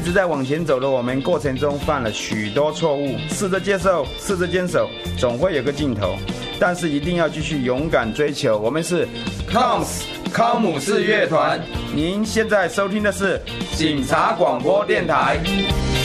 直在往前走的我们过程中犯了许多错误，试着接受，试着坚守，总会有个尽头。但是一定要继续勇敢追求。我们是 COMS 康姆士乐团，您现在收听的是警察广播电台。